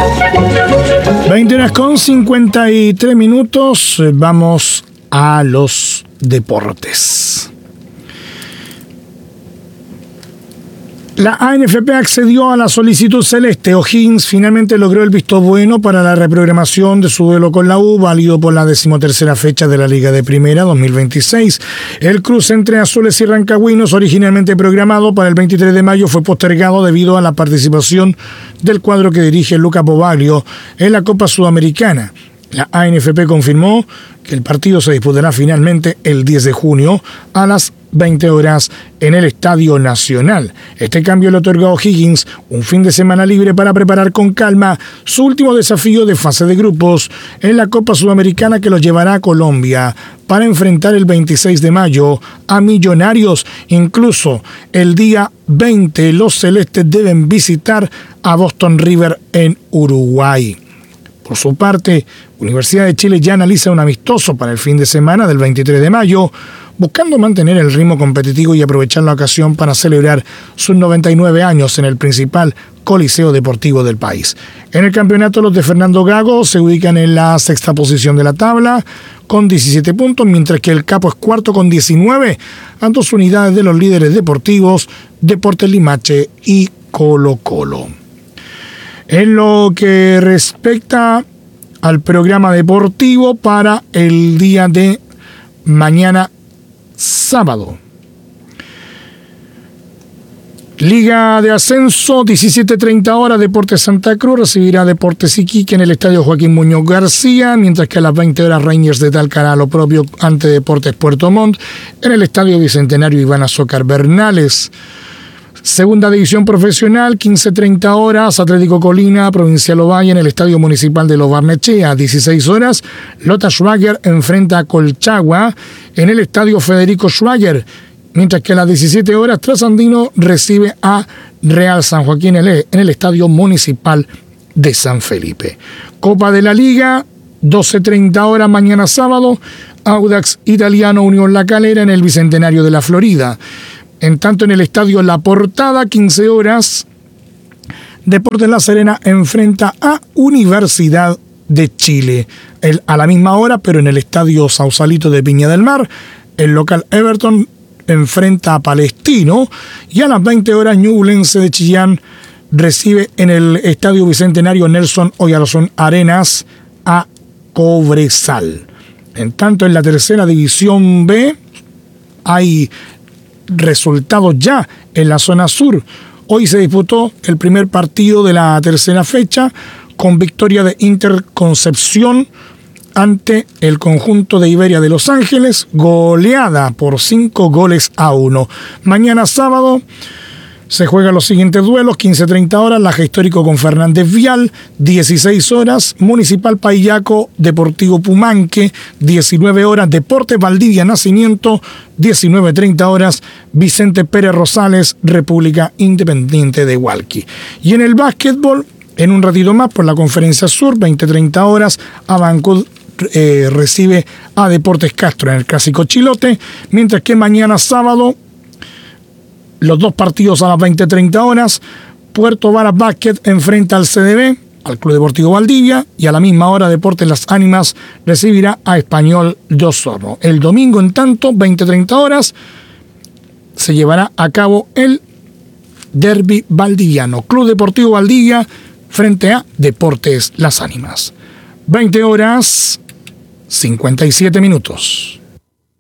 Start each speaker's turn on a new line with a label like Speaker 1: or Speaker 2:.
Speaker 1: 20:53. Vamos a los deportes. La ANFP accedió a la solicitud celeste. O'Higgins finalmente logró el visto bueno para la reprogramación de su duelo con la U, válido por la 13ª fecha de la Liga de Primera 2026. El cruce entre azules y rancagüinos, originalmente programado para el 23 de mayo, fue postergado debido a la participación del cuadro que dirige Luca Bobaglio en la Copa Sudamericana. La ANFP confirmó que el partido se disputará finalmente el 10 de junio a las 20 horas en el Estadio Nacional. Este cambio le otorga a O'Higgins un fin de semana libre para preparar con calma su último desafío de fase de grupos en la Copa Sudamericana, que los llevará a Colombia para enfrentar el 26 de mayo a Millonarios. Incluso el día 20 los celestes deben visitar a Boston River en Uruguay. Por su parte, Universidad de Chile ya analiza un amistoso para el fin de semana del 23 de mayo, buscando mantener el ritmo competitivo y aprovechar la ocasión para celebrar sus 99 años en el principal coliseo deportivo del país. En el campeonato, los de Fernando Gago se ubican en la 6ª posición de la tabla con 17 puntos, mientras que el Capo es cuarto con 19, a 2 unidades de los líderes deportivos Deportes Limache y Colo-Colo. En lo que respecta al programa deportivo para el día de mañana sábado. Liga de Ascenso, 17:30, Deportes Santa Cruz recibirá Deportes Iquique en el Estadio Joaquín Muñoz García, mientras que a las 20 horas Rangers de Talca hará lo propio ante Deportes Puerto Montt en el Estadio Bicentenario Iván Azócar Bernales. Segunda división profesional, 15:30, Atlético Colina, Provincial Ovalle en el Estadio Municipal de Lo Barnechea. 16 horas, Lota Schwager enfrenta a Colchagua en el Estadio Federico Schwager, mientras que a las 17 horas Trasandino recibe a Real San Joaquín en el Estadio Municipal de San Felipe. Copa de la Liga, 12:30 mañana sábado, Audax Italiano Unión La Calera en el Bicentenario de la Florida. En tanto, en el Estadio La Portada, 15 horas, Deportes La Serena enfrenta a Universidad de Chile. A la misma hora, pero en el Estadio Sausalito de Viña del Mar, el local Everton enfrenta a Palestino, y a las 20 horas Ñublense de Chillán recibe en el Estadio Bicentenario Nelson Oyarzún Arenas a Cobresal. En tanto, en la tercera división B hay resultados ya en la zona sur. Hoy se disputó el primer partido de la tercera fecha con victoria de Inter Concepción ante el conjunto de Iberia de Los Ángeles, goleada por 5-1. Mañana sábado se juegan los siguientes duelos: 15:30, Laja Histórico con Fernández Vial; 16 horas, Municipal Paillaco, Deportivo Pumanque; 19 horas, Deportes Valdivia Nacimiento; 19:30, Vicente Pérez Rosales, República Independiente de Hualqui. Y en el básquetbol, en un ratito más, por la Conferencia Sur, 20:30, Abancud recibe a Deportes Castro en el Clásico Chilote, mientras que mañana sábado, los dos partidos a las 20:30, Puerto Varas Básquet enfrenta al CDB, al Club Deportivo Valdivia, y a la misma hora Deportes Las Ánimas recibirá a Español de Osorno. El domingo, en tanto, 20:30, se llevará a cabo el derbi valdiviano, Club Deportivo Valdivia frente a Deportes Las Ánimas. 20:57.